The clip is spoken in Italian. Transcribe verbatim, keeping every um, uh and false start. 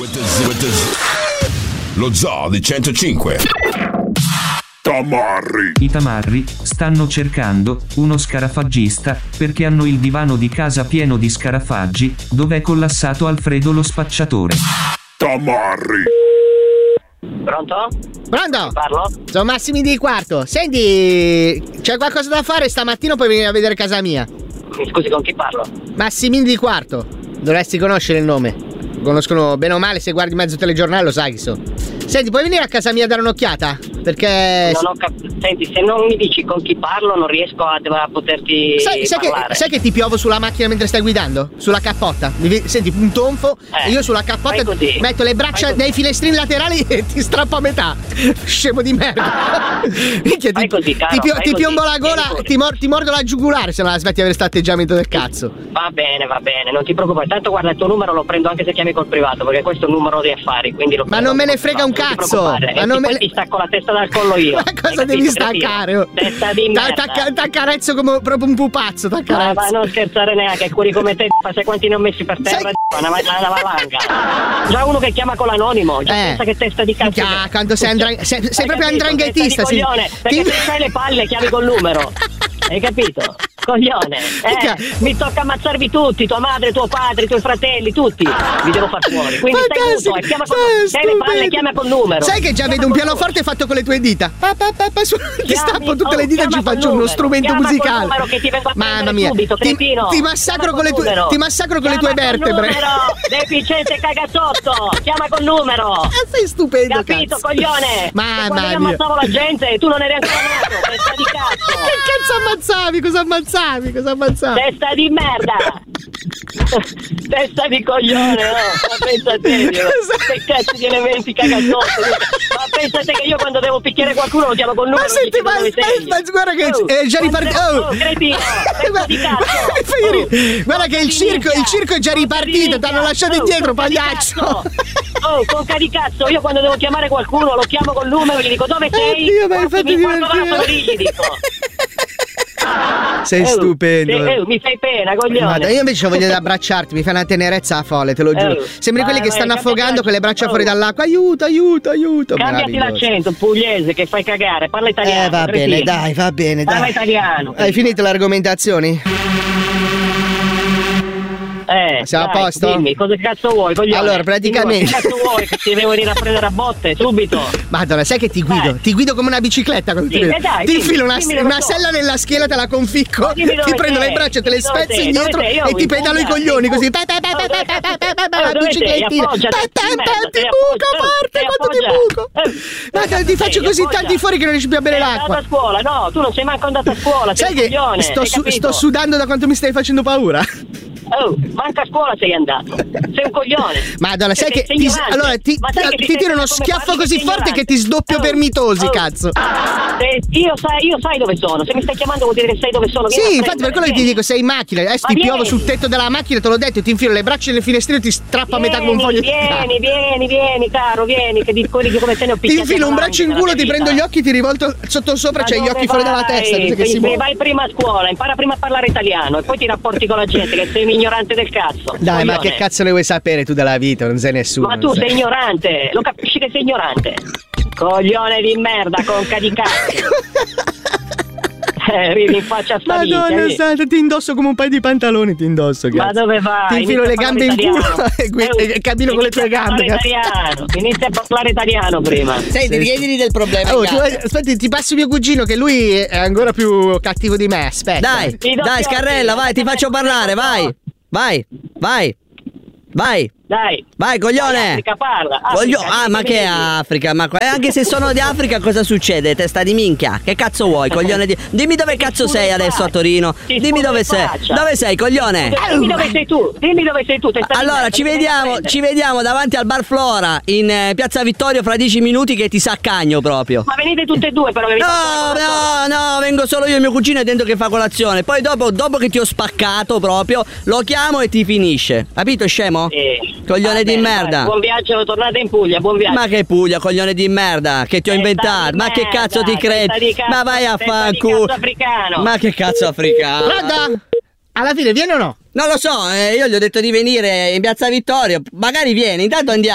Lo Zoo di centocinque. Tamarri. I tamarri stanno cercando uno scarafaggista perché hanno il divano di casa pieno di scarafaggi, dov'è collassato Alfredo lo spacciatore. Tamarri. Pronto? Pronto? Chi parlo? Sono Massimi di Quarto. Senti, c'è qualcosa da fare stamattina, puoi venire a vedere casa mia. Scusi, con chi parlo? Massimini di Quarto. Dovresti conoscere il nome. Conoscono bene o male, se guardi mezzo telegiornale lo sai chi sono. Senti, puoi venire a casa mia a dare un'occhiata? Perché... Non ho capito. Senti, se non mi dici con chi parlo non riesco a, a poterti sai, sai parlare. Che, sai che ti piovo sulla macchina mentre stai guidando? Sulla cappotta. Mi, senti, un tonfo eh, e io sulla cappotta metto le braccia nei finestrini laterali e ti strappo a metà. Scemo di merda. Minchia, ti, così, caro, ti, pio, ti così, piombo la gola, ti, mor, ti mordo la giugulare se non la smetti di avere questo atteggiamento del cazzo. Va bene, va bene, non ti preoccupare. Tanto guarda, il tuo numero lo prendo anche se chiami col privato, perché questo è un numero di affari, quindi lo Ma non me ne frega un privato, cazzo. Ma Ma non ti, me poi ne... ti stacco la testa dal collo io. Ma cosa devi staccare? Oh? Testa di merda. T'accarezzo come proprio un pupazzo, t'accarezzo. Ma, ma non scherzare neanche, curi come te, sai quanti ne ho messi per terra? Sai... Una, una valanga. Già uno che chiama con l'anonimo, già eh. pensa che testa di cazzo. Ah, quando sei, andra... sei, sei proprio andranghetista, sì. Perché se sai le palle chiami col numero. Hai capito? Coglione, eh, mi tocca ammazzarvi tutti, tua madre, tuo padre, i tuoi fratelli, tutti. Vi devo far fuori. Quindi stai muto e chiama con sei le palle, chiama col numero. Sai che già chiama vedo un pianoforte fatto con le tue dita. Pa, pa, pa, pa, su, ti chiami, stappo tutte oh, le dita e ci faccio uno strumento chiama musicale. Numero che ti vengo a Mamma mia, subito, ti, ti massacro con le tue ti massacro con le tue vertebre. Deficiente cagazzotto, chiama col numero. Ah, sei stupendo, capito, cazzo. coglione? Mamma quando io ammazzavo la gente, tu non eri ancora nato, testa di cazzo. Che cazzo ammazzavi? Cosa ammazzavi? Cosa ammazzavi? Testa di merda. Testa di coglione, no? Ma pensa a te, che cazzo di elementi cagazzotto. Ma pensate che io quando devo picchiare qualcuno lo chiamo col numero. Ma senti, ma, ma, ma guarda che oh, è già ripartito. Oh, oh cretino, testa di cazzo. Oh, guarda che il circo, il circo è già ripartito, ti hanno lasciato indietro, pagliaccio. Oh, conca di cazzo, io quando devo chiamare qualcuno lo chiamo col numero e gli dico dove sei? Oddio, ma hai fatto divertire. Lì, gli dico. Sei eh, stupendo. Eh, mi fai pena, coglione. Guarda, io invece voglio abbracciarti, mi fai una tenerezza a folle, te lo giuro. Eh, Sembri quelli che stanno affogando con le braccia oh. fuori dall'acqua. Aiuto, aiuto, aiuto. Cambiati l'accento pugliese che fai cagare, parla italiano. Eh, va bene, fine. dai, va bene, dai. Parla italiano. Hai finito le argomentazioni? Eh, siamo dai, a posto? Dimmi, cosa cazzo vuoi, coglione? Allora, praticamente. Cosa cazzo vuoi? Che ti devo venire a prendere a botte subito? Madonna, sai che ti guido? Dai. Ti guido come una bicicletta quando sì, ti vedo. Eh dai, ti dimmi, infilo una, una so. sella nella schiena, te la conficco. Ti prendo sei? le braccia, te le spezzo sei? indietro e ti pedalo i coglioni così. La biciclettina. Ti buco forte quando ti buco. Ma ti faccio così tanti fuori che non riesci più a bere l'acqua. a scuola, no, tu non sei manco andato a scuola. Sai che sto sudando da quanto mi stai facendo paura. Oh, manca a scuola sei andato. Sei un coglione. Madonna, sai che ti, allora ti, ti, ti tiro uno schiaffo così forte che ti sdoppio oh, per mitosi, oh. cazzo. Se io sai, io sai dove sono. Se mi stai chiamando vuol dire che sai dove sono. Vieni sì, infatti per quello che ti dico, sei in macchina. Adesso ti piovo sul tetto della macchina, te l'ho detto, ti infilo le braccia nelle finestrine e ti strappo vieni, a metà con un foglio di carta. Vieni, vieni, vieni, caro, vieni, che di quelli come te ne ho picchiati. Ti infilo un braccio in culo, ti prendo gli occhi, ti rivolto sotto sopra, c'hai gli occhi fuori dalla testa. Che si vai prima a scuola, impara prima a parlare italiano e poi ti rapporti con la gente, che sei un ignorante del cazzo. Dai, coglione. Ma che cazzo ne vuoi sapere tu della vita? Non sei nessuno. Ma tu sei sai. ignorante, lo capisci che sei ignorante. Coglione di merda, conca di cazzo. Eh, ridi in faccia a sta Madonna vita, santa, ti indosso come un paio di pantaloni, ti indosso, cazzo. Ma dove vai? Ti infilo le gambe in culo e, eh, e cammino con le tue gambe. Italiano. Inizia a parlare italiano prima. Senti, richiedili del problema. Oh, tu, aspetta, ti passo mio cugino che lui è ancora più cattivo di me. Aspetta. Dai, dai, Scarrella, vai, ti faccio parlare, vai. Vai, vai. Vai. Dai. Vai, coglione. Africa parla. Africa, Coglio... Ah, ma che Africa? Ma anche se sono di Africa cosa succede? Testa di minchia. Che cazzo vuoi, coglione di... Dimmi dove cazzo sei adesso a Torino. Dimmi dove sei. Dove sei, coglione? Dimmi dove sei tu. Dimmi dove sei tu. Allora, ci vediamo, ci vediamo davanti al Bar Flora in eh, Piazza Vittorio fra dieci minuti che ti saccagno proprio. Ma venite tutte e due però. No, no, no, vengo solo io e mio cugino e dentro che fa colazione. Poi dopo, dopo che ti ho spaccato proprio, lo chiamo e ti finisce. Capito, scemo? Sì. Coglione ah, di bene, merda. Vai, buon viaggio, tornate in Puglia, buon viaggio. Ma che Puglia, coglione di merda, che ti ho inventato. Ma che cazzo ti credi? Cazzo, ma vai a fanculo. Ma che cazzo africano? Guarda, alla fine viene o no? Non lo so, eh, io gli ho detto di venire in Piazza Vittorio. Magari vieni, intanto andiamo.